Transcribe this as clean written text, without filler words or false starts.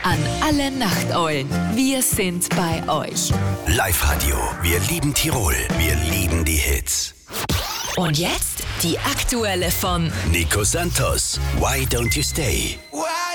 An alle Nachteulen, wir sind bei euch. Live-Radio, wir lieben Tirol, wir lieben die Hits. Und jetzt die aktuelle von Nico Santos, Why Don't You Stay? Why